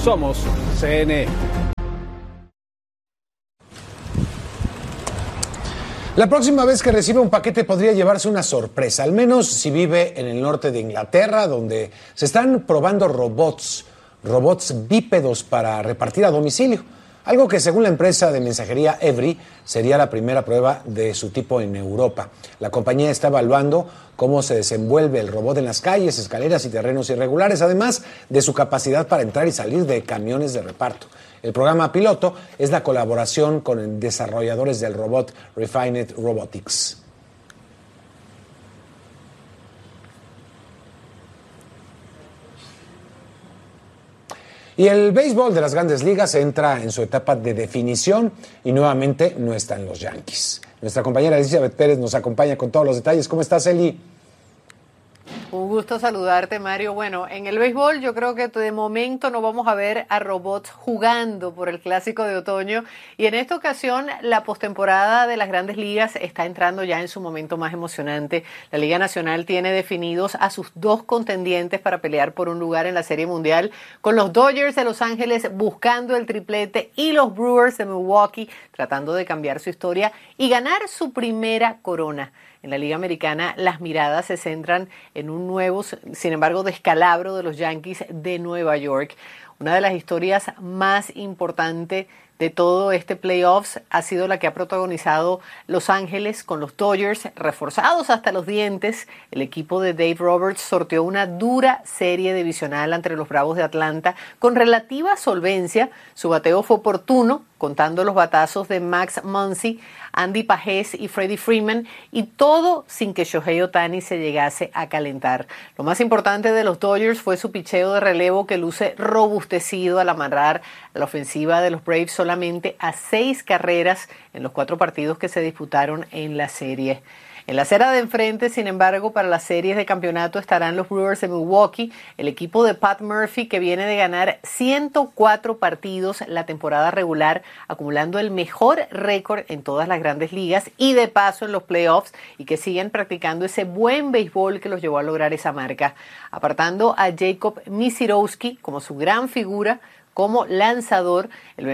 Somos CNN. La próxima vez que reciba un paquete podría llevarse una sorpresa, al menos si vive en el norte de Inglaterra, donde se están probando robots bípedos para repartir a domicilio. Algo que, según la empresa de mensajería Evri, sería la primera prueba de su tipo en Europa. La compañía está evaluando cómo se desenvuelve el robot en las calles, escaleras y terrenos irregulares, además de su capacidad para entrar y salir de camiones de reparto. El programa piloto es la colaboración con desarrolladores del robot Refined Robotics. Y el béisbol de las Grandes Ligas entra en su etapa de definición y nuevamente no están los Yankees. Nuestra compañera Elizabeth Pérez nos acompaña con todos los detalles. ¿Cómo estás, Eli? Un gusto saludarte, Mario. Bueno, en el béisbol yo creo que de momento no vamos a ver a robots jugando por el Clásico de Otoño, y en esta ocasión la postemporada de las Grandes Ligas está entrando ya en su momento más emocionante. La Liga Nacional tiene definidos a sus dos contendientes para pelear por un lugar en la Serie Mundial, con los Dodgers de Los Ángeles buscando el triplete y los Brewers de Milwaukee tratando de cambiar su historia y ganar su primera corona. En la Liga Americana, las miradas se centran en un nuevo, sin embargo, descalabro de los Yankees de Nueva York. Una de las historias más importantes de todo este playoffs ha sido la que ha protagonizado Los Ángeles con los Dodgers reforzados hasta los dientes. El equipo de Dave Roberts sorteó una dura serie divisional entre los Bravos de Atlanta con relativa solvencia. Su bateo fue oportuno, contando los batazos de Max Muncy, Andy Pajés y Freddie Freeman, y todo sin que Shohei Ohtani se llegase a calentar. Lo más importante de los Dodgers fue su picheo de relevo, que luce robustecido al amarrar a la ofensiva de los Braves solamente a 6 carreras en los 4 partidos que se disputaron en la serie. En la acera de enfrente, sin embargo, para las series de campeonato estarán los Brewers de Milwaukee, el equipo de Pat Murphy, que viene de ganar 104 partidos la temporada regular, acumulando el mejor récord en todas las Grandes Ligas y de paso en los playoffs, y que siguen practicando ese buen béisbol que los llevó a lograr esa marca. Apartando a Jacob Misirowski como su gran figura, como lanzador,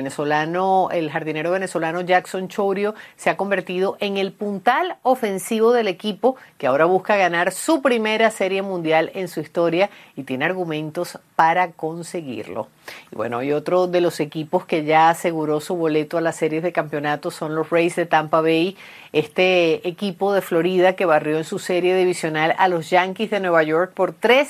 el jardinero venezolano Jackson Chourio se ha convertido en el puntal ofensivo del equipo, que ahora busca ganar su primera Serie Mundial en su historia y tiene argumentos para conseguirlo. Y bueno, y otro de los equipos que ya aseguró su boleto a las series de campeonato son los Rays de Tampa Bay, este equipo de Florida que barrió en su serie divisional a los Yankees de Nueva York por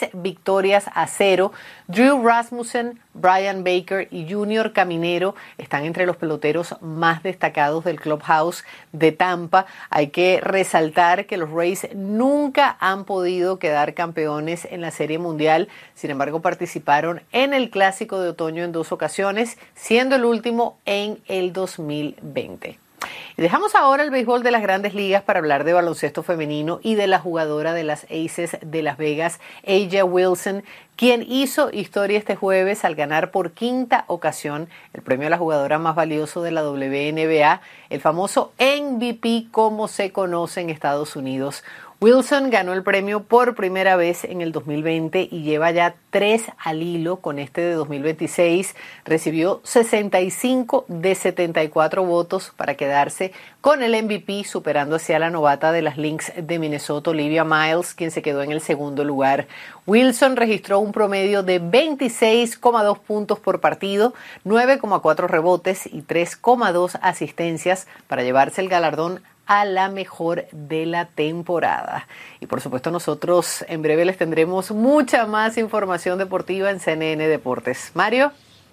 3-0. Drew Rasmussen, Brian Baker y Junior Caminero están entre los peloteros más destacados del clubhouse de Tampa. Hay que resaltar que los Rays nunca han podido quedar campeones en la Serie Mundial. Sin embargo, participaron en el Clásico de Otoño en 2 ocasiones, siendo el último en el 2020. Y dejamos ahora el béisbol de las Grandes Ligas para hablar de baloncesto femenino y de la jugadora de las Aces de Las Vegas, A'ja Wilson, quien hizo historia este jueves al ganar por 5ª ocasión el premio a la jugadora más valioso de la WNBA, el famoso MVP como se conoce en Estados Unidos. Wilson ganó el premio por primera vez en el 2020 y lleva ya 3 al hilo con este de 2026. Recibió 65 de 74 votos para quedarse con el MVP, superando así a la novata de las Lynx de Minnesota, Olivia Miles, quien se quedó en el segundo lugar. Wilson registró un promedio de 26,2 puntos por partido, 9,4 rebotes y 3,2 asistencias para llevarse el galardón a la mejor de la temporada. Y por supuesto nosotros en breve les tendremos mucha más información deportiva en CNN Deportes. Mario.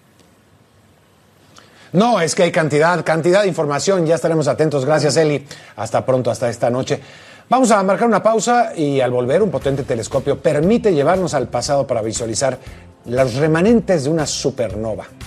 No, es que hay cantidad de información, ya estaremos atentos. Gracias, Eli. Hasta pronto, hasta esta noche. Vamos a marcar una pausa y al volver un potente telescopio permite llevarnos al pasado para visualizar los remanentes de una supernova.